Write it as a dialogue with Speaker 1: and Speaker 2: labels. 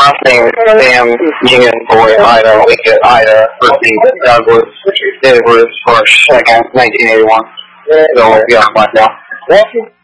Speaker 1: name Sam Union Boy Ida Wicked Ida versus Douglas Edwards for second 1981. So yeah, I'm now.